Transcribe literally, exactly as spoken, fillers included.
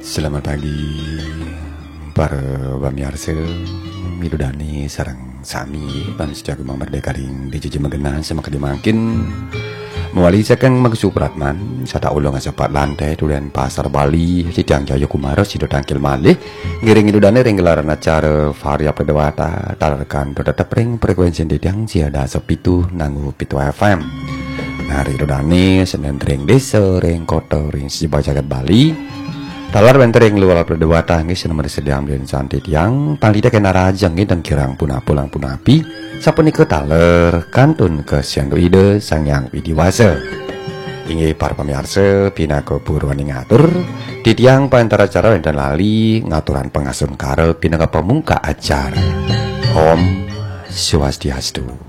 Selamat pagi para pemirsa Midodani sarang sami Bangsa Jagung Merdeka ring di Jiji Magenan sama kedimakin mewali sekeng magsupratman sata ulung asapat lantai tulian pasar Bali di tiang Jaya Kumara sido tangkil malih ngiring Midodani ring gelaran acara Varia Perdewata talarkan tetap ring frekuensi di tiang siada sepitu nanggu pitu F M. Hari Midodani Senin ring desa ring kota ring sejaba jagat Bali talar bentering luar perdewata ngi senamari sediam dan santit yang panglida kena rajang ngi dan kirang punah pulang punah api sapuni ke taler kantun ke siang ide sang yang widiwasa ingi para pemirsa pina ke buruan ngatur di tiang pantara cara dan lali ngaturan pengasun kare pina ke pemungka acara Om Swastiastu.